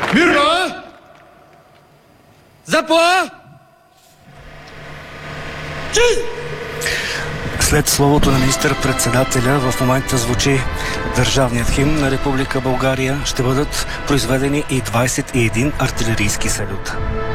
Мирно! Запла! След словото на министър-председателя в момента звучи държавният химн на Република България. Ще бъдат произведени и 21 артилерийски салюта.